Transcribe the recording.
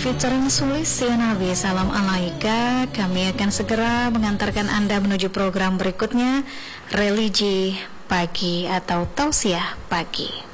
featuring Sulis ya Nabi. Salam alaika. Kami akan segera mengantarkan Anda menuju program berikutnya, Religi Pagi atau Tausiah Pagi.